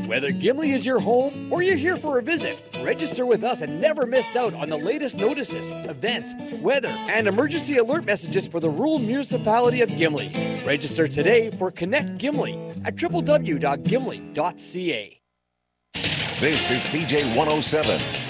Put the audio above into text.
Whether Gimli is your home or you're here for a visit, register with us and never miss out on the latest notices, events, weather, and emergency alert messages for the rural municipality of Gimli. Register today for Connect Gimli at www.gimli.ca. This is CJ 107.